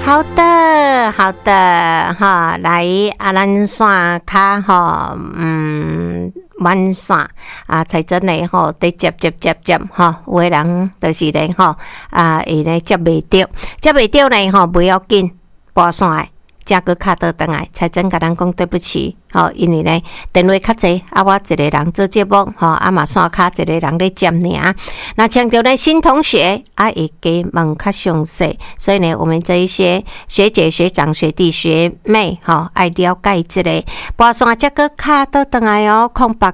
好的，好的，哈，来啊，咱线卡吼，弯线啊，才真嘞吼，得接吼，有的人就是咧吼啊，伊咧接袂着呢吼，不要紧，拨线的。才个卡倒转来，才真甲咱讲对不起，吼，因为呢电话较济，啊，我一个人做节目，吼，啊嘛线卡一个人咧接尔。那强调呢新同学啊，会加问较详细，所以呢，我们这一些学姐、学长、学弟、学妹，吼，爱了解这个拨线才个卡倒转来哦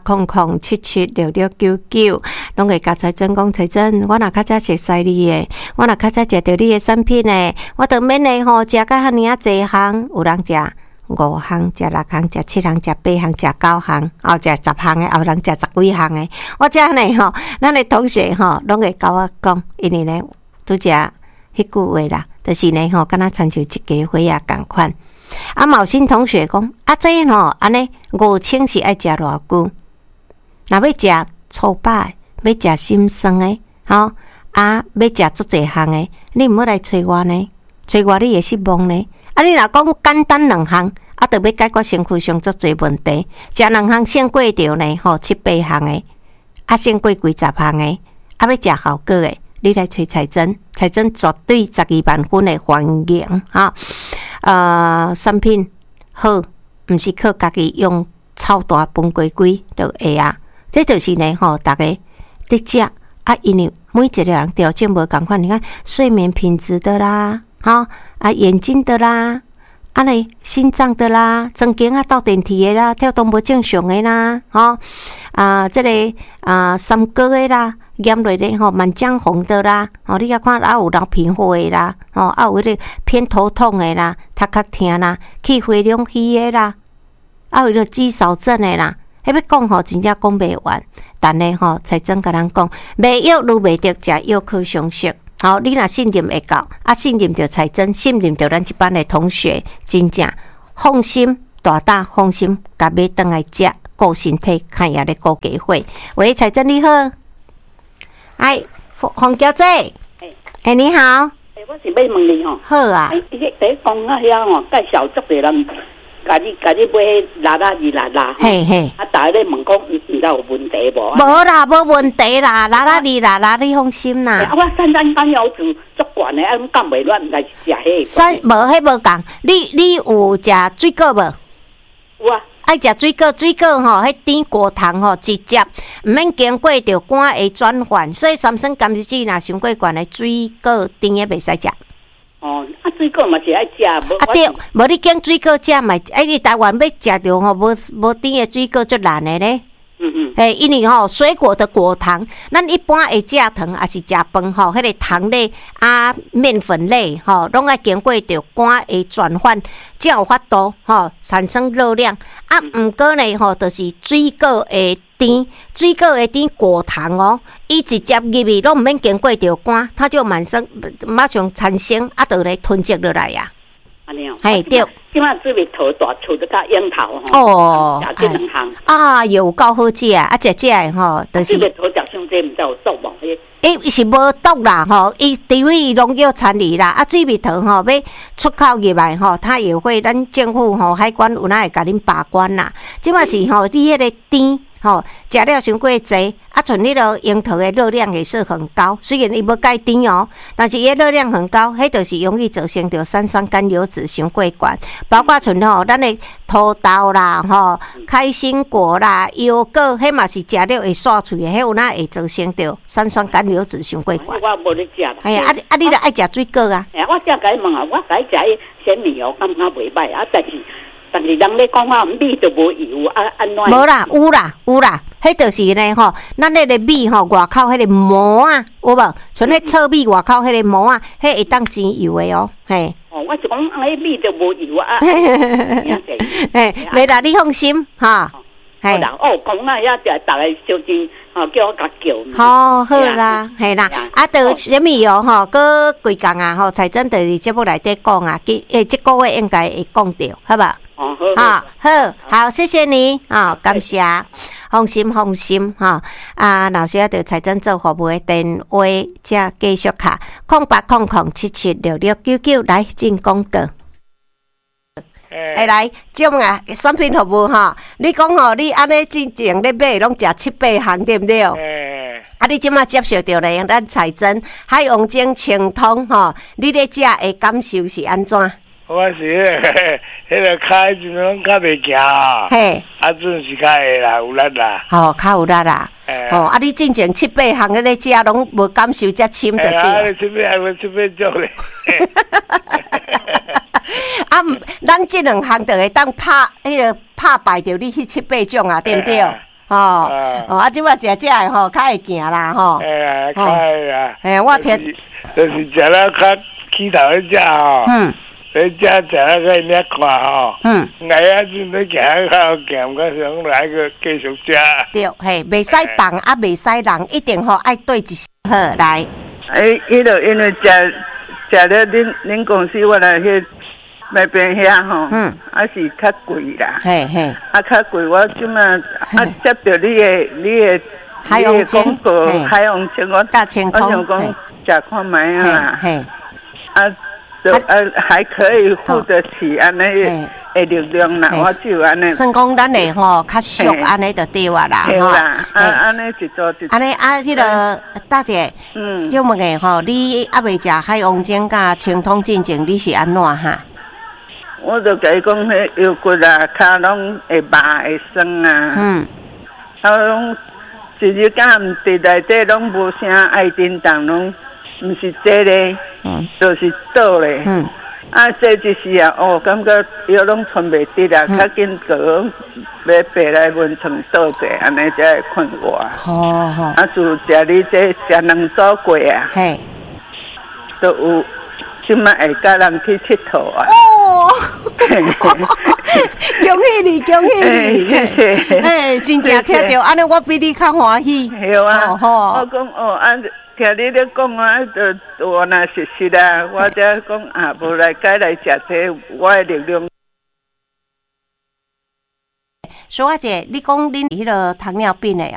，0800776699，拢会甲才真讲才真，我若较早熟悉你的，我若较早食到你的产品的，我就免呢吼，食甲遐尔啊济项。有人食5项，食6项，食7项，食8项，食9项，后食10项的，后人食10几项的。我遮呢吼，咱的同学吼，拢会甲我讲，因为呢，拄则迄句话啦，就是呢吼，敢若亲像一家伙仔共款。啊，有新同学讲，啊，这吼安尼5清是爱食偌久？若要食粗饱的，要食心酸的，吼啊，要食足济项的，你毋好来找我呢，找我你会失望呢。啊！你若讲简单2项，啊，就要解决身躯上足侪问题。食2项胜过着呢，吼7、8项的，啊，胜过几10项的，啊，要食效果的，你来找彩珍，彩珍绝对12万分的欢迎哈。产品好，毋是靠家己用超大分规规就会啊。这就是呢，吼，大家伫食啊，因为每一个人条件无共款，你看睡眠品质的啦，哈。啊，眼睛的啦，啊嘞，心脏的啦，曾经啊斗电梯的啦，跳动无正常的啦，吼啊，这个三高的啦，炎热的吼，满江红的啦，吼，你啊看啊有流皮肤的啦，吼啊有迄个偏头痛的啦，头壳疼啦，气血两虚的啦，啊有迄个肌少症的啦，迄要讲吼真正讲袂完，但呢吼才真甲咱讲，袂药愈袂得食药可常食。好，你若信任会到，啊，信任着才真，信任着咱一班的同学，真正放心，大大放心，甲买倒来食，顾身体，看也咧顾家伙。喂，才真你好，哎，洪小姐，哎，你好， 我是要问你吼， 好啊， 第一讲啊遐吼，介绍足个人，家己买拉， 嘿嘿， 啊，大家咧问讲，毋知有问题无？ 无啦，无问题啦，拉，你放心啦。 我三甘油脂足悬的，啊，敢袂乱来食迄个？无迄无讲，你有食水果无？ 有啊。 爱食水果吼，迄甜果糖吼，直接毋免经过着肝会转换，所以三酸甘油脂若伤过悬的水果甜的袂使食。 哦，啊，水果嘛是爱食， 啊对，无你拣水果食嘛，你台湾要食着吼，无甜的水果足难的咧。嘿，因为吼水果的果糖，咱一般会食糖，还是食饭吼，迄个糖类啊、面粉类吼，拢爱经过着肝的转换，才有法度吼产生热量。啊，毋过呢吼，就是水果的甜，水果的甜果糖哦，伊直接入去，拢毋免经过着肝，它就马上产生，啊，就来吞积落来呀。嘿，对。 即摆水蜜桃大树都甲樱桃吼， 哦， 食这2项啊，有够好食啊！食的吼，就是水蜜桃食伤济，毋知有毒无？ 伊是无毒啦吼，伊除非伊农药残留啦，啊，水蜜桃吼要出口入来吼，它也会咱政府吼海关有哪会甲恁把关啦。即摆是吼，你迄个甜吼食了伤过济，啊，像迄个樱桃的热量也是很高，虽然伊无介甜哦，但是伊热量很高，迄就是容易造成着三酸甘油脂伤过悬，包括像吼咱的土豆啦吼、开心果啦、腰果，迄嘛是食了会刷喙的，迄有哪会造成着三酸甘油脂伤过悬。 我无咧食啦。 哎呀，你著爱食水果啊。 哎，我正甲伊问啊，我甲伊食迄鲜米哦，感觉袂歹啊，但是人咧讲啊，米都无油啊，安怎？ 无啦，有啦，迄就是呢吼，咱迄个米吼外口迄个膜啊，有无？像迄糙米外口迄个膜啊，迄会当煎油的哦，嘿。 哦，我是讲迄米都无油啊。 嘿，袂啦，你放心哈。 嘿，哦，讲啊，遐就逐个小金吼，叫我甲叫。 好，好啦，嘿啦，啊，着啥物哦吼，搁规工啊吼，财政就是节目内底讲啊，即个月应该会讲着，好吧？ 哦， 好，谢谢你啊，感谢，放心哈。啊，老师要财政做服务的电话，再继续卡0800776699来进广告。来，这样啊，产品服务哈，你讲吼，你安尼之前咧买拢食7、8项，对不对？啊，你即马接受到咧，咱财政海王精清通吼，你咧食的感受是安怎？ 我是迄个脚真拢较袂行啊， 嘿， 啊，准是较会啦，有力啦。 哦，较有力啦。啊，你之前7、8项咧食，拢无感受遮深的对。 啊，你7、8种咧。 啊，咱这2项就会当拍败着你去7、8种啊，对不对？啊，即摆食的吼，较会行啦吼。 较会啦。 我听。 就是食了较起头咧食吼。你食了个掠看吼。来啊，阵咧行较行，我想来个继续食。 对，嘿，袂使放啊，袂使人，一定吼爱对一好来。 伊就因为食了恁公司我来去。那边遐吼，还是较贵啦。嘿，较贵。我即马接到你的广告，海洋清我想讲食看卖啊啦。还可以付得起安尼的力量啦，我就安尼。 算讲咱的吼较俗安尼就对啊啦， 吼。安尼一做一。 安尼迄个大姐，就问个吼，你还未食海王精甲清通进前，你是安怎哈？ 我就甲伊讲，迄腰骨啊、骹拢会麻会酸啊。啊，拢一日到暗伫内底拢无啥爱叮当，拢毋是这咧，就是倒咧。啊，这就是啊，感觉腰拢喘袂直啦，较紧个要爬来蚊床倒者，安尼才会困我。啊，就食你这食2组过啊，都有。即摆会甲人去佚佗啊！ 恭喜你，恭喜你！哎，真正听到安尼，我比你较欢喜。 对啊，我讲听你咧讲啊，就我若实啦，我才讲啊，无来改来食这我的力量。 小姐，你讲恁迄个糖尿病的